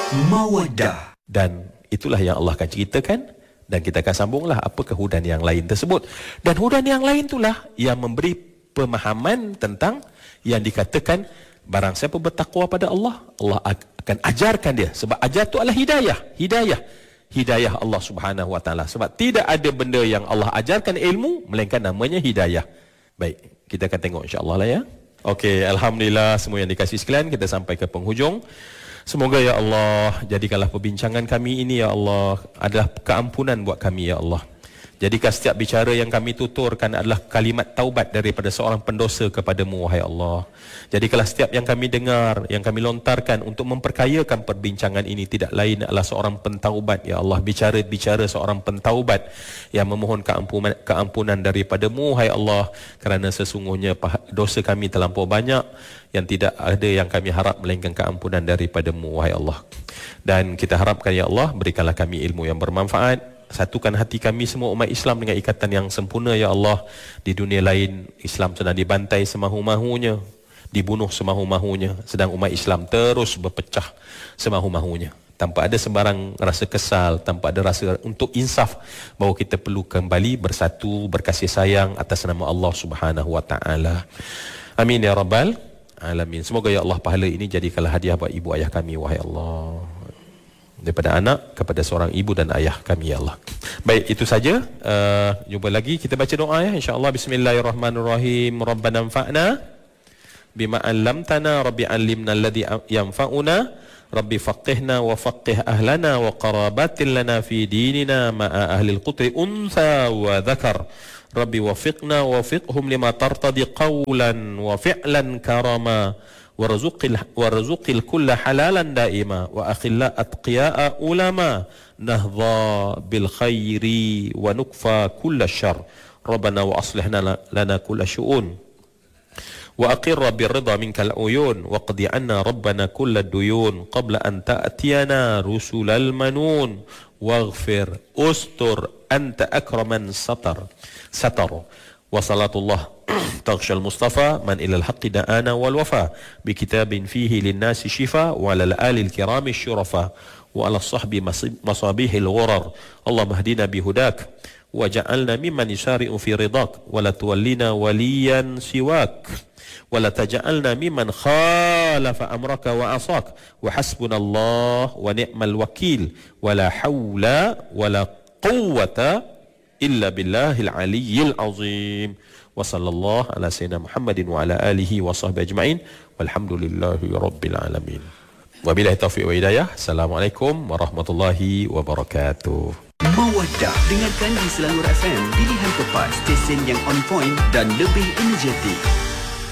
Mawaddah. Dan itulah yang Allah akan ceritakan, dan kita akan sambunglah apakah hudan yang lain tersebut. Dan hudan yang lain itulah yang memberi pemahaman tentang yang dikatakan barang siapa bertakwa pada Allah, Allah akan ajarkan dia. Sebab ajar itu adalah hidayah Allah Subhanahu Wa Taala. Sebab tidak ada benda yang Allah ajarkan ilmu melainkan namanya hidayah. Baik, kita akan tengok insya-Allah lah ya. Okey, alhamdulillah semua yang dikasihi sekalian, kita sampai ke penghujung. Semoga ya Allah jadikanlah perbincangan kami ini ya Allah adalah keampunan buat kami ya Allah. Jadikan setiap bicara yang kami tuturkan adalah kalimat taubat daripada seorang pendosa kepadamu, wahai Allah. Jadikanlah setiap yang kami dengar, yang kami lontarkan untuk memperkayakan perbincangan ini tidak lain adalah seorang pentaubat, ya Allah. Bicara seorang pentaubat yang memohon keampunan daripadamu, wahai Allah. Kerana sesungguhnya dosa kami terlampau banyak yang tidak ada yang kami harap melainkan keampunan daripadamu, wahai Allah. Dan kita harapkan ya Allah, berikanlah kami ilmu yang bermanfaat. Satukan hati kami semua umat Islam dengan ikatan yang sempurna ya Allah. Di dunia lain Islam sedang dibantai semahu-mahunya, dibunuh semahu-mahunya, sedang umat Islam terus berpecah semahu-mahunya, tanpa ada sebarang rasa kesal, tanpa ada rasa untuk insaf bahawa kita perlu kembali bersatu, berkasih sayang atas nama Allah Subhanahu Wa Taala. Amin ya rabbal alamin. Semoga ya Allah pahala ini jadikanlah hadiah buat ibu ayah kami, wahai Allah, daripada anak kepada seorang ibu dan ayah kami ya Allah. Baik, itu saja. Jumpa lagi, kita baca doa ya insya-Allah. Bismillahirrahmanirrahim. Rabbana anfa'na bima 'allamtana, rabbi 'allimna alladhi yanfa'una, rabbi faqihna wa faqih ahlana wa qarabatin lana fi dinina ma'a ahli al-qutri untha wa dhakar. Rabbi wafiqna wafiqhum lima tartadi qawlan wa fi'lan karama. وارزق الكل حلالا دائما وأخلاء أتقياء علماء نهضى بالخير ونكفى كل الشر ربنا وأصلحنا لنا كل شؤون وأقر بالرضا منك العيون واقض عنا ربنا كل الديون قبل أن تأتينا رسل المنون واغفر أستر أنت أكرم من ستر وصلاة الله تغشى المصطفى من إلى الحق دعانا والوفاء بكتاب فيه للناس شفاء وعلى الآل الكرام الشرفاء وعلى الصحب مصابيح الغرر اللهم اهدنا بهداك وجعلنا ممن يسارع في رضاك ولا تولينا وليا سواك ولا تجعلنا ممن خالف أمرك وعصاك وحسبنا الله ونعم الوكيل ولا حول ولا قوة إلا بالله العلي العظيم وصلى الله على سيدنا محمد وعلى آله وصحبه أجمعين والحمد لله رب العالمين وبالله التوفيق والهداية. Assalamualaikum warahmatullahi wabarakatuh. Mawaddah, dengarkan di Selangor FM, pilihan tepat, stesen yang on point dan lebih energetik.